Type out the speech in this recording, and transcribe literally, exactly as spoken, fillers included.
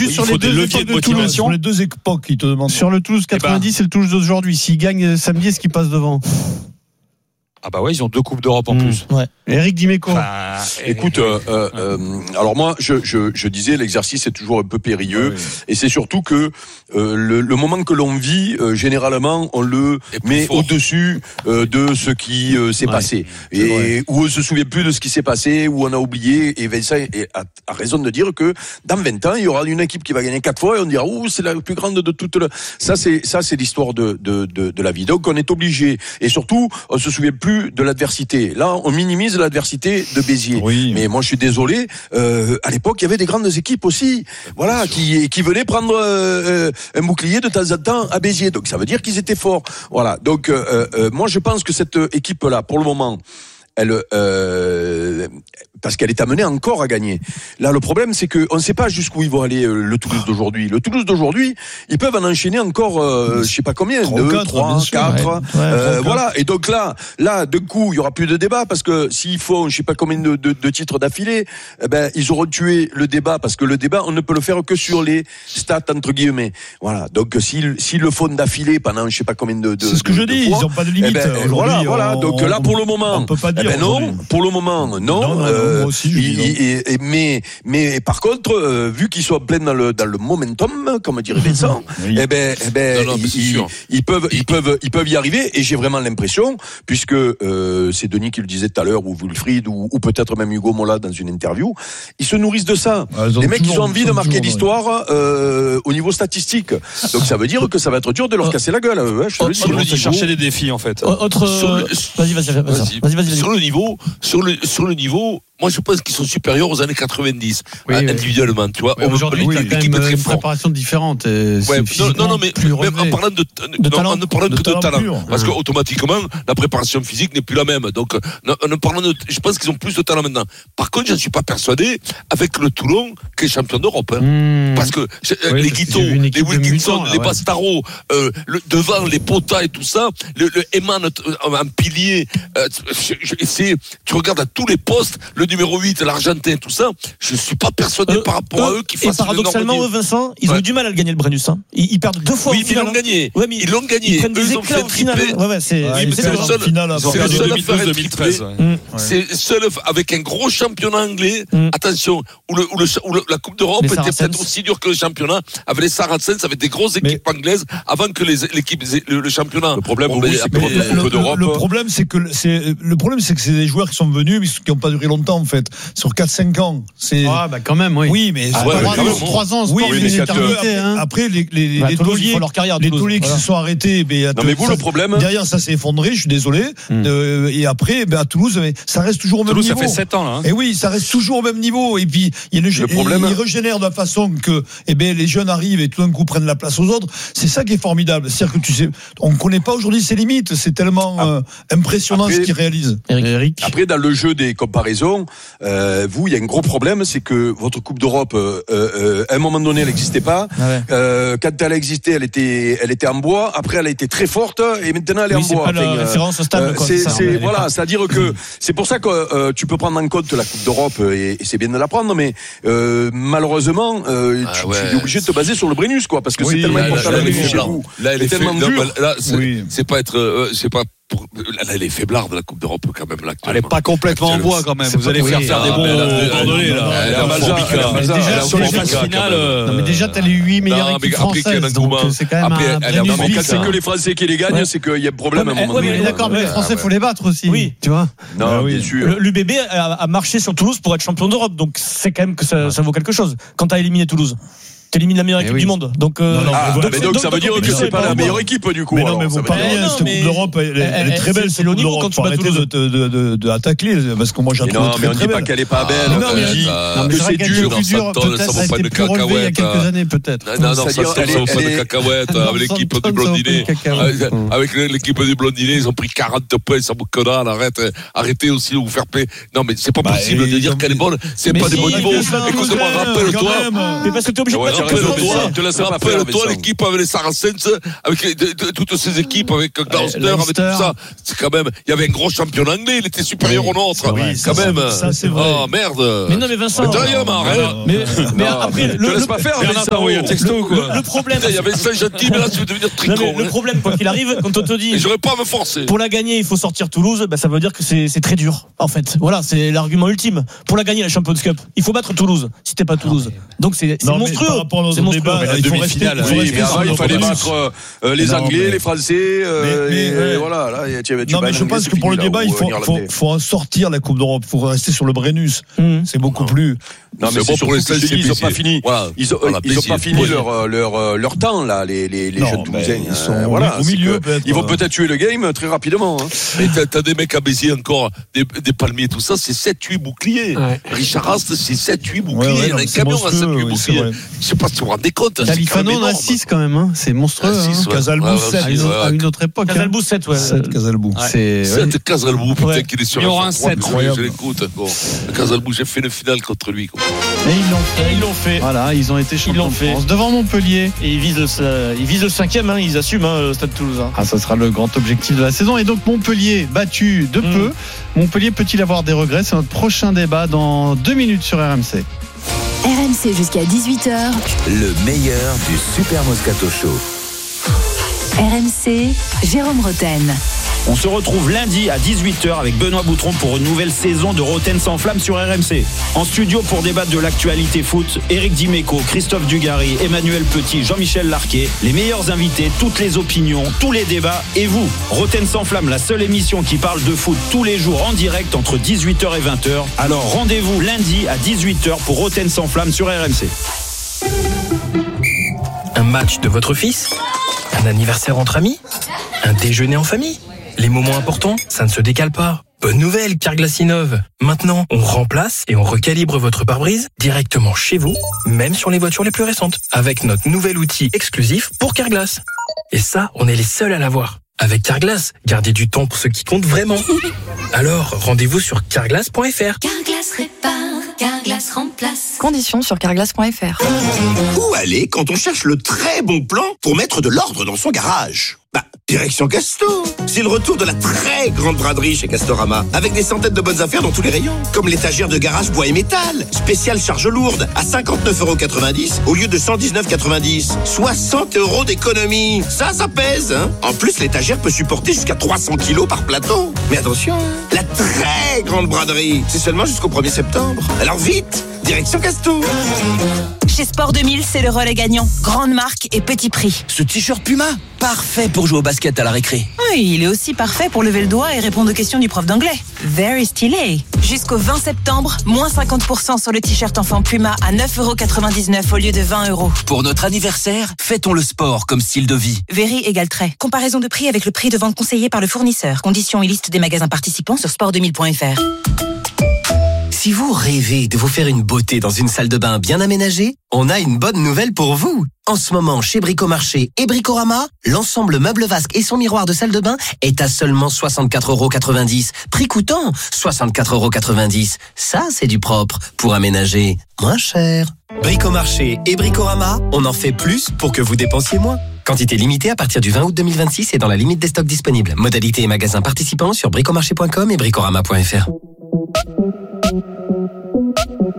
juste sur les deux époques de Toulouse. Sur les deux époques, il te demande. Sur le Toulouse quatre-vingt-dix et le Toulouse d'aujourd'hui. S'il gagne samedi, est-ce qu'il passe devant? Ah bah ouais, ils ont deux coupes d'Europe en mmh. plus. Ouais. Eric Dimeco. Enfin, écoute, euh, euh, euh, alors moi, je, je, je disais, l'exercice est toujours un peu périlleux, oui. Et c'est surtout que euh, le, le moment que l'on vit, euh, généralement, on le met fort. Au-dessus euh, de ce qui euh, s'est ouais, passé, et où on se souvient plus de ce qui s'est passé, où on a oublié. Et Vincent a, a raison de dire que dans vingt ans, il y aura une équipe qui va gagner quatre fois, et on dira, ouh, c'est la plus grande de toutes. Le... Ça, c'est ça, c'est l'histoire de, de, de, de la vie. Donc, on est obligé, et surtout, on se souvient plus de l'adversité. Là, on minimise l'adversité de Béziers. Oui. Mais moi, je suis désolé. Euh, à l'époque, il y avait des grandes équipes aussi, voilà, qui qui venaient prendre euh, un bouclier de temps en temps à Béziers. Donc, ça veut dire qu'ils étaient forts. Voilà. Donc, euh, euh, moi, je pense que cette équipe-là, pour le moment, elle, euh, parce qu'elle est amenée encore à gagner. Là, le problème, c'est que on ne sait pas jusqu'où ils vont aller, euh, le Toulouse d'aujourd'hui. Le Toulouse d'aujourd'hui, ils peuvent en enchaîner encore, euh, je sais pas combien, deux, trois, quatre, ouais. euh, ouais, voilà. Et donc là, là, d'un coup, il y aura plus de débat parce que s'ils font, je sais pas combien de, de, de titres d'affilée, eh ben, ils auront tué le débat parce que le débat, on ne peut le faire que sur les stats entre guillemets. Voilà. Donc, s'ils, s'ils le font d'affilée pendant, je sais pas combien de, de c'est ce que de, je dis, fois, ils ont pas de limite. Eh ben, voilà, voilà. On, donc là, pour le moment, on peut pas dire. Eh ben non, pour le moment, non. non, non euh, moi aussi, je il, il, il, mais, mais par contre, euh, vu qu'ils sont pleins dans le dans le momentum, comme dirait Vincent, oui. eh ben, eh ben, non, non, ils, ils, ils peuvent, ils peuvent, ils peuvent y arriver. Et j'ai vraiment l'impression, puisque euh, c'est Denis qui le disait tout à l'heure, ou Wilfried, ou, ou peut-être même Hugo Mola dans une interview, ils se nourrissent de ça. Ah, les mecs, ils ont envie de marquer l'histoire euh, au niveau statistique. Donc ça veut dire que ça va être dur de leur casser la gueule. Ouais, je te le dis. Chercher des défis en fait. Autre. Vas-y, vas-y, vas-y, vas-y, vas-y. Sur le niveau, sur le sur le niveau. Moi, je pense qu'ils sont supérieurs aux années quatre-vingt-dix, oui, hein, oui. individuellement, tu vois. Oui, aujourd'hui, oui, il y a quand même une préparation différente. Et ouais, non, non, non, mais même en parlant de, de non, talent, en ne parlant de que de talent, talent parce que automatiquement, la préparation physique n'est plus la même. Donc, en ne parlant de, je pense qu'ils ont plus de talent maintenant. Par contre, je ne suis pas persuadé avec le Toulon qui est champion d'Europe, hein. mmh. Parce que oui, les Guito, les Wilkinson, les Bastaro, euh, le, devant les Pota et tout ça, le, le Eman en pilier, euh, c'est, tu regardes à tous les postes, le numéro huit, l'Argentin, tout ça, je ne suis pas persuadé euh, par rapport euh, à eux qui fassent. Et paradoxalement, eux, Vincent, ils ouais. ont eu du mal à le gagner, le Brennus. Hein. Ils, ils perdent deux fois. Oui, mais ils l'ont gagné. Ouais, mais ils l'ont gagné. Ils prennent des eux, éclats au final. Ouais, ouais, c'est, ouais, c'est, c'est le seul. Finale, c'est le seul à faire deux mille treize. C'est seul avec un gros championnat anglais. Mm. Attention, où, le, où, le, où le, la Coupe d'Europe était peut-être aussi dure que le championnat. Avec les Saracens, avec des grosses équipes mais, anglaises, avant que les l'équipe, le, le championnat. Le problème, bon, c'est que le, le, le problème, c'est que c'est le problème, c'est que c'est des joueurs qui sont venus, mais qui n'ont pas duré longtemps en fait, sur quatre cinq ans. C'est ah bah quand même, oui. Oui, mais ah, ouais, trois ans, oui, mais c'est éternité. Hein. Après, les les bah, les tauliers, leur carrière, les tauliers qui se sont arrêtés, mais non mais vous le problème derrière ça s'est effondré. Je suis désolé. Et après, à Toulouse, ça reste toujours au même niveau. Toulouse, ça fait sept ans là. Et oui, ça reste toujours au même niveau. Et puis il le problème, il régénère de la façon que eh ben les jeunes arrivent et tout d'un coup prennent la place aux autres. C'est ça qui est formidable. C'est-à-dire que tu sais, on connaît pas aujourd'hui ses limites. C'est tellement euh, impressionnant après, ce qu'ils réalisent. Eric. Après, dans le jeu des comparaisons, euh, vous, il y a un gros problème, c'est que votre Coupe d'Europe, euh, euh, à un moment donné, elle n'existait pas. Ah ouais. euh, quand elle a existé, elle était, elle était en bois. Après, elle a été très forte et maintenant, elle est oui, en c'est bois. Pas enfin, la référence stable. Euh, quoi, c'est, c'est, c'est voilà, c'est-à-dire que c'est pour ça que euh, tu peux prendre en compte la Coupe d'Europe et, et c'est bien de la prendre, mais euh, malheureusement, euh, ah, tu, ouais. tu es obligé de te baser sur le Brennus, quoi, parce que oui, c'est tellement important d'aller chez vous. Là, elle est tellement dur. Là, c'est pas être, c'est pas. Pour, là, elle est faiblard de la Coupe d'Europe quand même là. Elle est pas complètement en bois quand même. Vous allez faire faire des bons abandonnés là. Déjà sur les phases finales. Non mais déjà t'as les huit meilleures équipes françaises. Donc c'est quand même un Brennus. Quand c'est que les Français qui les gagnent, c'est qu'il y a un problème à un moment donné. Oui, mais d'accord, mais les Français faut les battre aussi. Oui, tu vois. Non, bien sûr. L'U B B a marché sur Toulouse pour être champion d'Europe, donc c'est quand même que ça vaut quelque chose. Quand t'as éliminé Toulouse. T'élimines la meilleure équipe oui. du monde. Donc, euh, non, non, ah, donc, mais donc, donc ça veut dire que c'est pas la meilleure équipe du coup. Mais non, mais vous parlez de cette Coupe d'Europe, elle est très belle. C'est le niveau quand tu vas Toulouse de attaquer, parce que moi j'ai trouvé très très belle. Non, mais on dit pas qu'elle est pas belle. Non, mais c'est dur, dur. Peut-être ça a été plus relevé il y a quelques années, peut-être. Non, non, ça ça vaut pas de cacahuètes avec l'équipe du Blondinet. Avec l'équipe du Blondinet, ils ont pris quarante points, ça vous dalle. Arrête, arrêtez aussi de vous faire payer. Non, mais c'est pas possible de dire qu'elle est bonne. C'est pas des bons niveaux. Écoute-moi, rappelle-toi. Mais parce que t'es obligé de Rappelle-toi l'équipe avec les Saracens, avec toutes ces équipes, avec Gloucester, avec tout ça. C'est quand même, il y avait un gros champion anglais, il était supérieur au nôtre. Quand même. Ça, c'est vrai. Oh, merde. Mais non, mais Vincent. Mais, mais après, le, te laisse pas faire, un texto, quoi. Le, le problème. Il y avait cinq gentil, mais là, tu veux devenir tricot. Le problème, quoi qu'il arrive, quand on te dit. J'aurais pas à me forcer. Pour la gagner, il faut sortir Toulouse, bah, ça veut dire que c'est, c'est très dur, en fait. Voilà, c'est l'argument ultime. Pour la gagner, la Champions Cup, il faut battre Toulouse, si t'es pas Toulouse. Donc c'est, c'est non, monstrueux. Par rapport à nos c'est monstrueux. débats, il faut rester. Oui, mais avant, il fallait battre euh, les Anglais, les Français, euh, mais, mais, et, ouais. voilà. Là, tu, tu non, mais je pense que pour le débat, il faut, faut, faut en sortir la Coupe d'Europe. Il faut rester sur le Brennus. Mmh. C'est beaucoup plus. Non, mais c'est pour les ils n'ont pas fini. Ils ont pas fini leur leur leur temps là, les les les jeunes Toulousains. Ils sont voilà, au milieu. Ils vont peut-être tuer le game très rapidement. Et t'as des mecs à Béziers encore, des des palmiers, tout ça, c'est sept huit boucliers. Richard Rast, c'est sept huit boucliers. Il y a un camion à sept huit boucliers. Je sais pas si vous vous rendez compte. Califano on a six quand même. C'est monstrueux. Casalbou sept à une autre époque. Casalbou sept, ouais. sept Casalbou. C'est sept Casalbou, putain qu'il est sur. Il y aura un sept. Je l'écoute. Casalbou, j'ai fait une finale contre lui. Et ils l'ont fait. Ils l'ont fait. Voilà, ils ont été champions de France devant Montpellier. Et ils visent le, ils visent le cinquième, hein, ils assument hein, le Stade Toulousain. Ah, ça sera le grand objectif de la saison. Et donc Montpellier battu de mmh. peu. Montpellier peut-il avoir des regrets? C'est notre prochain débat dans deux minutes sur R M C. R M C jusqu'à dix-huit heures. Le meilleur du Super Moscato Show. R M C, Jérôme Roten. On se retrouve lundi à dix-huit heures avec Benoît Boutron pour une nouvelle saison de Roten sans flamme sur R M C. En studio pour débattre de l'actualité foot, Éric Dimeco, Christophe Dugarry, Emmanuel Petit, Jean-Michel Larquet, les meilleurs invités, toutes les opinions, tous les débats et vous. Roten sans flamme, la seule émission qui parle de foot tous les jours en direct entre dix-huit heures et vingt heures. Alors rendez-vous lundi à dix-huit heures pour Roten sans flamme sur R M C. Un match de votre fils? Un anniversaire entre amis? Un déjeuner en famille? Les moments importants, ça ne se décale pas. Bonne nouvelle, Carglass innove. Maintenant, on remplace et on recalibre votre pare-brise directement chez vous, même sur les voitures les plus récentes, avec notre nouvel outil exclusif pour Carglass. Et ça, on est les seuls à l'avoir. Avec Carglass, gardez du temps pour ce qui compte vraiment. Alors, rendez-vous sur carglass point f r. Carglass répare, Carglass remplace. Conditions sur carglass point f r. Où aller quand on cherche le très bon plan pour mettre de l'ordre dans son garage? Bah, direction Casto. C'est le retour de la très grande braderie chez Castorama, avec des centaines de bonnes affaires dans tous les rayons, comme l'étagère de garage bois et métal, spéciale charge lourde, à cinquante-neuf euros quatre-vingt-dix au lieu de cent dix-neuf euros quatre-vingt-dix. soixante euros d'économie. Ça, ça pèse, hein. En plus, l'étagère peut supporter jusqu'à trois cents kilos par plateau. Mais attention, la très grande braderie, c'est seulement jusqu'au premier septembre. Alors vite, direction Casto. Chez Sport deux mille, c'est le relais gagnant. Grande marque et petit prix. Ce t-shirt Puma, parfait pour jouer au basket à la récré. Oui, il est aussi parfait pour lever le doigt et répondre aux questions du prof d'anglais. Very stylé. Jusqu'au vingt septembre, moins cinquante pour cent sur le t-shirt enfant Puma à neuf euros quatre-vingt-dix-neuf au lieu de vingt euros. Pour notre anniversaire, fêtons le sport comme style de vie. Very égale trait. Comparaison de prix avec le prix de vente conseillé par le fournisseur. Conditions et liste des magasins participants sur sport deux mille point f r. Si vous rêvez de vous faire une beauté dans une salle de bain bien aménagée, on a une bonne nouvelle pour vous. En ce moment, chez Bricomarché et Bricorama, l'ensemble meuble vasque et son miroir de salle de bain est à seulement soixante-quatre euros quatre-vingt-dix. Prix coûtant soixante-quatre euros quatre-vingt-dix. Ça, c'est du propre pour aménager moins cher. Bricomarché et Bricorama, on en fait plus pour que vous dépensiez moins. Quantité limitée à partir du vingt août deux mille vingt-six et dans la limite des stocks disponibles. Modalité et magasins participants sur bricomarché point com et bricorama point f r.